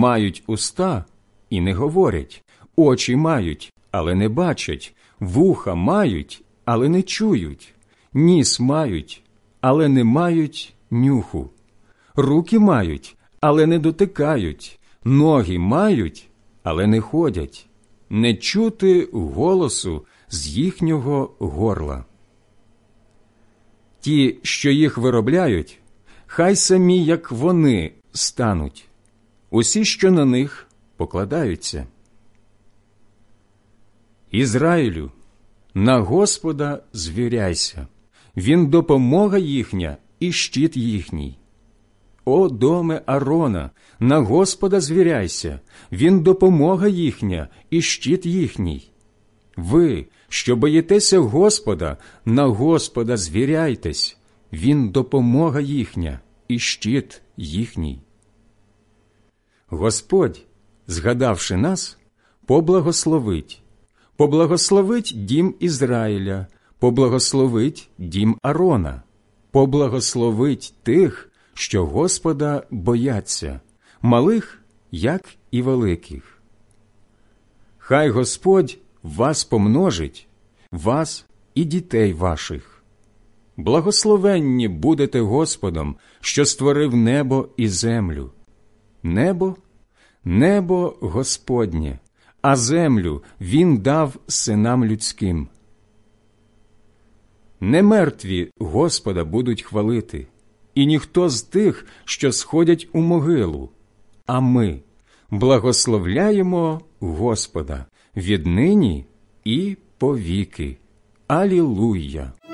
мають уста і не говорять, очі мають, але не бачать, вуха мають, але не чують, ніс мають, але не мають нюху, руки мають, але не дотикають, ноги мають, але не ходять, не чути голосу з їхнього горла. Ті, що їх виробляють, хай самі, як вони, стануть, усі, що на них покладаються. Ізраїлю, на Господа звіряйся, Він допомога їхня і щит їхній. О, доме Арона, на Господа звіряйся, Він допомога їхня і щит їхній. Ви, що боїтеся Господа, на Господа звіряйтесь, Він допомога їхня і щит їхній. Господь, згадавши нас, поблагословить. Поблагословить дім Ізраїля, поблагословить дім Арона, поблагословить тих, що Господа бояться, малих, як і великих. Хай Господь вас помножить, вас і дітей ваших. Благословенні будете Господом, що створив небо і землю. Небо – небо Господнє, а землю Він дав синам людським. Не мертві Господа будуть хвалити, і ніхто з тих, що сходять у могилу, а ми благословляємо Господа віднині і повіки. Алілуя!